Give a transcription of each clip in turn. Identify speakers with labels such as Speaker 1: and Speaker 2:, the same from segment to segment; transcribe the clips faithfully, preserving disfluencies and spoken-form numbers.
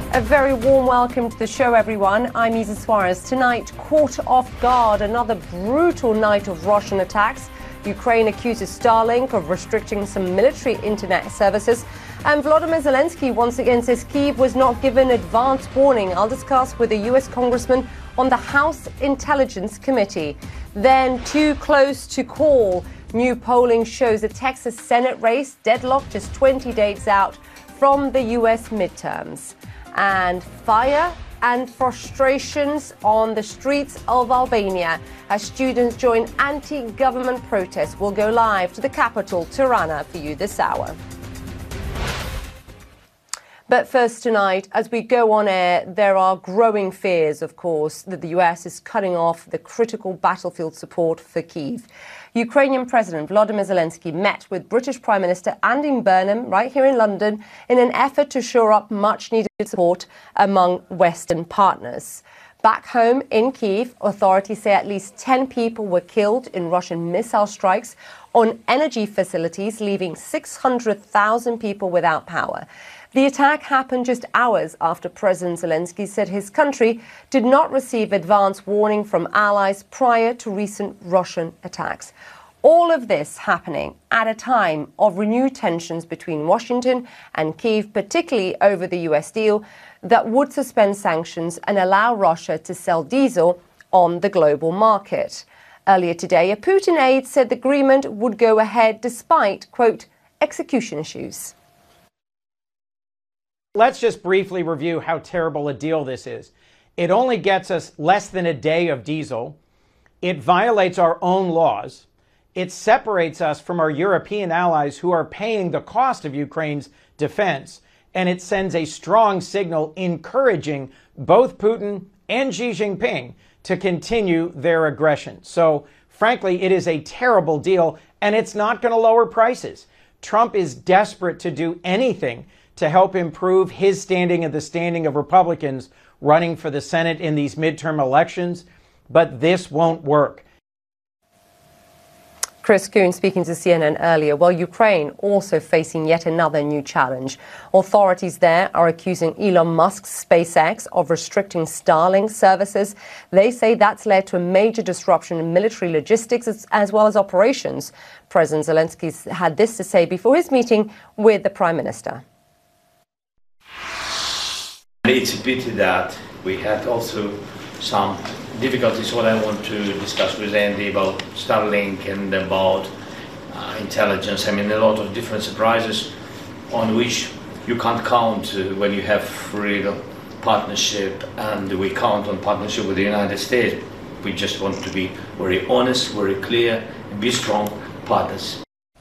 Speaker 1: A very warm welcome to the show, everyone. I'm Isa Suarez. Tonight, caught off guard, another brutal night of Russian attacks. Ukraine accuses Starlink of restricting some military internet services. And Volodymyr Zelensky once again says Kyiv was not given advance warning. I'll discuss with a U S congressman on the House Intelligence Committee. Then, too close to call. New polling shows the Texas Senate race deadlocked just twenty days out from the U S midterms. And fire and frustrations on the streets of Albania as students join anti-government protests. We'll go live to the capital, Tirana, for you this hour. But first tonight, as we go on air, there are growing fears, of course, that the U S is cutting off the critical battlefield support for Kyiv. Ukrainian President Volodymyr Zelensky met with British Prime Minister Andy Burnham right here in London in an effort to shore up much-needed support among Western partners. Back home in Kyiv, authorities say at least ten people were killed in Russian missile strikes on energy facilities, leaving six hundred thousand people without power. The attack happened just hours after President Zelensky said his country did not receive advance warning from allies prior to recent Russian attacks. All of this happening at a time of renewed tensions between Washington and Kyiv, particularly over the U S deal that would suspend sanctions and allow Russia to sell diesel on the global market. Earlier today, a Putin aide said the agreement would go ahead despite, quote, execution issues.
Speaker 2: Let's just briefly review how terrible a deal this is. It only gets us less than a day of diesel. It violates our own laws. It separates us from our European allies who are paying the cost of Ukraine's defense. And it sends a strong signal encouraging both Putin and Xi Jinping to continue their aggression. So, frankly, it is a terrible deal, and it's not going to lower prices. Trump is desperate to do anything to help improve his standing and the standing of Republicans running for the Senate in these midterm elections, but this won't work.
Speaker 1: Chris Coons speaking to C N N earlier. Well, Ukraine also facing yet another new challenge. Authorities there are accusing Elon Musk's SpaceX of restricting Starlink services. They say that's led to a major disruption in military logistics as, as well as operations. President Zelensky had this to say before his meeting with the Prime Minister.
Speaker 3: It's a pity that we had also some difficulties. What I want to discuss with Andy about Starlink and about uh, intelligence. I mean, a lot of different surprises on which you can't count uh, when you have real partnership, and we count on partnership with the United States. We just want to be very honest, very clear, and be strong partners.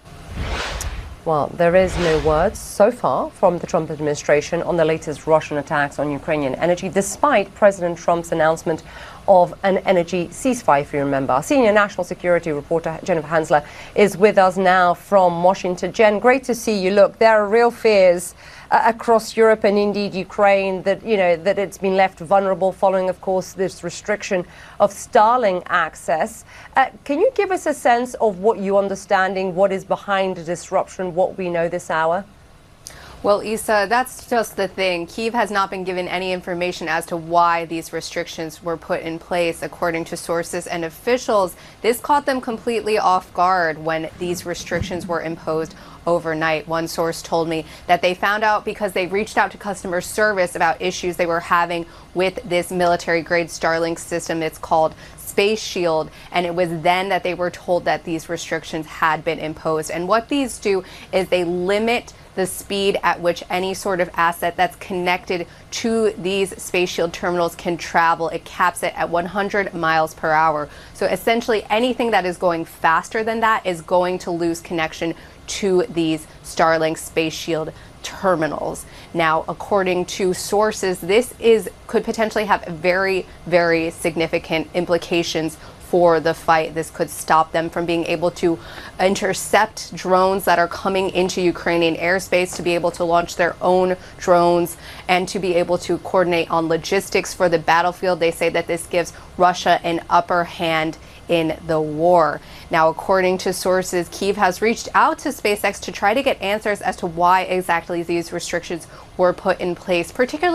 Speaker 1: Well, there is no words so far from the Trump administration on the latest Russian attacks on Ukrainian energy, despite President Trump's announcement of an energy ceasefire, if you remember. Our senior national security reporter Jennifer Hansler is with us now from Washington. Jen, great to see you. Look, there are real fears uh, across Europe and indeed Ukraine that, you know, that it's been left vulnerable following, of course, this restriction of Starlink access. Uh, can you give us a sense of what you're understanding, what is behind the disruption, what we know this hour?
Speaker 4: Well, Isa, that's just the thing. Kyiv has not been given any information as to why these restrictions were put in place. According to sources and officials, this caught them completely off guard when these restrictions were imposed overnight. One source told me that they found out because they reached out to customer service about issues they were having with this military-grade Starlink system. It's called Space Shield, and it was then that they were told that these restrictions had been imposed. And what these do is they limit the speed at which any sort of asset that's connected to these Space Shield terminals can travel. It caps it at one hundred miles per hour. So essentially anything that is going faster than that is going to lose connection to these Starlink Space Shield terminals. Now, according to sources, this is could potentially have very, very significant implications for the fight. This could stop them from being able to intercept drones that are coming into Ukrainian airspace, to be able to launch their own drones, and to be able to coordinate on logistics for the battlefield. They say that this gives Russia an upper hand in the war. Now, according to sources, Kyiv has reached out to SpaceX to try to get answers as to why exactly these restrictions were put in place, particularly